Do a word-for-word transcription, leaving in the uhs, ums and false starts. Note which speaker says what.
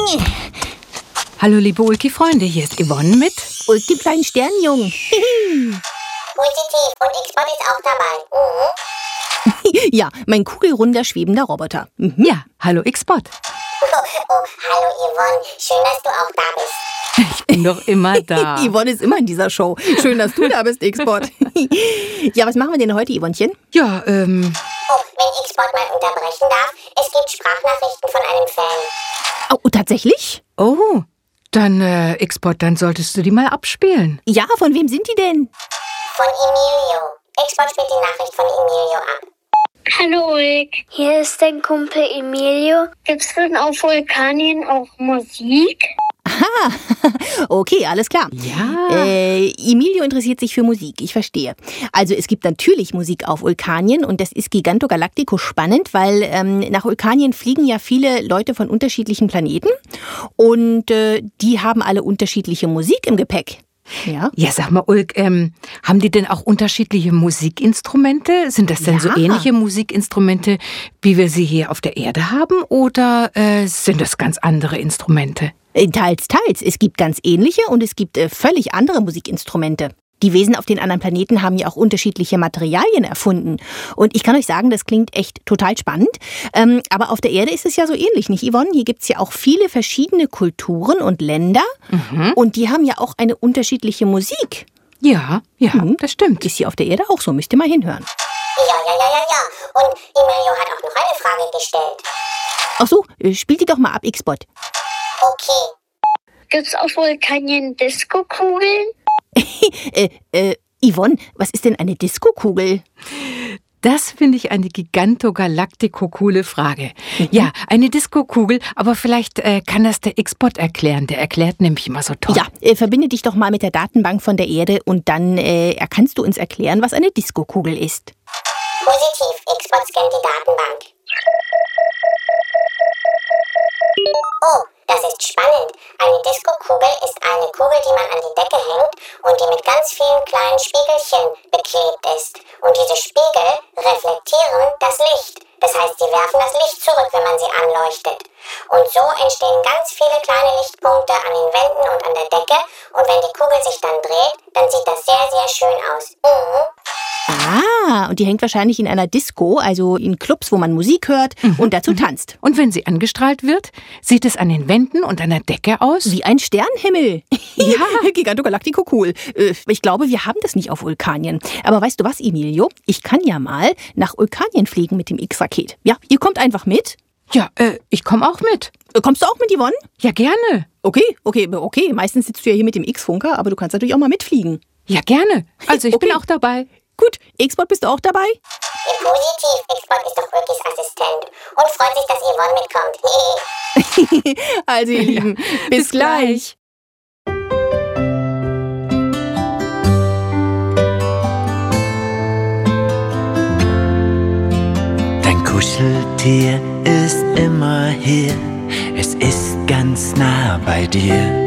Speaker 1: Hallo liebe Ulki-Freunde, hier ist Yvonne mit
Speaker 2: Ulk, die kleinen Sternjungen.
Speaker 3: Positiv und X-Bot ist auch dabei. Mhm.
Speaker 2: Ja, mein kugelrunder, schwebender Roboter. Mhm.
Speaker 1: Ja, hallo X-Bot.
Speaker 3: Oh, oh, hallo Yvonne, schön, dass du auch da bist.
Speaker 1: Ich bin doch immer da.
Speaker 2: Yvonne ist immer in dieser Show. Schön, dass du da bist, X-Bot. Ja, was machen wir denn heute, Yvonnchen?
Speaker 1: Ja, ähm...
Speaker 3: Oh, wenn X-Bot mal unterbrechen darf, es gibt Sprachnachrichten von einem Fan.
Speaker 2: Oh, tatsächlich?
Speaker 1: Oh, dann, äh, X-Bot, dann solltest du die mal abspielen.
Speaker 2: Ja, von wem sind die denn?
Speaker 3: Von Emilio. X-Bot spielt die Nachricht von Emilio ab.
Speaker 4: Hallo Ulk, hier ist dein Kumpel Emilio. Gibt's denn auf Vulkanien auch Musik?
Speaker 2: Aha, okay, alles klar.
Speaker 1: Ja.
Speaker 2: Äh, Emilio interessiert sich für Musik, ich verstehe. Also es gibt natürlich Musik auf Vulkanien und das ist Giganto Galactico spannend, weil ähm, nach Vulkanien fliegen ja viele Leute von unterschiedlichen Planeten und äh, die haben alle unterschiedliche Musik im Gepäck. Ja.
Speaker 1: Ja, sag mal, Ulk, ähm, haben die denn auch unterschiedliche Musikinstrumente? Sind das denn
Speaker 2: Ja.
Speaker 1: so ähnliche Musikinstrumente, wie wir sie hier auf der Erde haben? Oder äh, sind das ganz andere Instrumente?
Speaker 2: Äh, Teils, teils. Es gibt ganz ähnliche und es gibt äh, völlig andere Musikinstrumente. Die Wesen auf den anderen Planeten haben ja auch unterschiedliche Materialien erfunden. Und ich kann euch sagen, das klingt echt total spannend. Ähm, aber auf der Erde ist es ja so ähnlich, nicht, Yvonne? Hier gibt es ja auch viele verschiedene Kulturen und Länder.
Speaker 1: Mhm.
Speaker 2: Und die haben ja auch eine unterschiedliche Musik.
Speaker 1: Ja, ja,
Speaker 2: Mhm.
Speaker 1: das stimmt.
Speaker 2: Ist hier auf der Erde auch so, müsst ihr mal hinhören.
Speaker 3: Ja, ja, ja, ja, ja. Und Emilio hat auch noch eine Frage gestellt.
Speaker 2: Ach so, äh, spielt die doch mal ab, X-Bot.
Speaker 3: Okay.
Speaker 4: Gibt's auf Vulkanien Diskokugeln?
Speaker 2: äh, äh, Yvonne, was ist denn eine Diskokugel?
Speaker 1: Das finde ich eine Giganto Galactico coole Frage. Ja, eine Diskokugel, aber vielleicht äh, kann das der X-Bot erklären. Der erklärt nämlich immer so toll.
Speaker 2: Ja, äh, verbinde dich doch mal mit der Datenbank von der Erde und dann äh, kannst du uns erklären, was eine Diskokugel ist.
Speaker 3: Positiv, X-Bot scannt die Datenbank. Oh, das ist spannend. Eine Diskokugel ist eine Kugel, die man an die Decke hängt und die mit ganz vielen kleinen Spiegelchen beklebt ist. Und diese Spiegel reflektieren das Licht. Das heißt, sie werfen das Licht zurück, wenn man sie anleuchtet. Und so entstehen ganz viele kleine Lichtpunkte an den Wänden und an der Decke. Und wenn die Kugel sich dann dreht, dann sieht das sehr, sehr schön aus. Mhm.
Speaker 2: Ah, und die hängt wahrscheinlich in einer Disco, also in Clubs, wo man Musik hört und dazu tanzt.
Speaker 1: Und wenn sie angestrahlt wird, sieht es an den Wänden und an der Decke aus?
Speaker 2: Wie ein Sternenhimmel. Ja, Giganto Galactico cool. Äh, Ich glaube, wir haben das nicht auf Vulkanien. Aber weißt du was, Emilio? Ich kann ja mal nach Vulkanien fliegen mit dem X-Raket. Ja, ihr kommt einfach mit.
Speaker 1: Ja, äh, ich komme auch mit.
Speaker 2: Äh, Kommst du auch mit, Yvonne?
Speaker 1: Ja, gerne.
Speaker 2: Okay, okay, okay. Meistens sitzt du ja hier mit dem X-Funker, aber du kannst natürlich auch mal mitfliegen.
Speaker 1: Ja, gerne. Also ich
Speaker 2: Okay.
Speaker 1: bin auch dabei.
Speaker 2: Gut, X-Bot, bist du auch dabei?
Speaker 3: Ja, positiv, X-Bot ist doch Ulkis Assistent und freut sich, dass Yvonne mitkommt.
Speaker 2: Also, ihr Lieben, bis,
Speaker 1: bis
Speaker 2: gleich.
Speaker 5: Dein Kuscheltier ist immer hier, es ist ganz nah bei dir.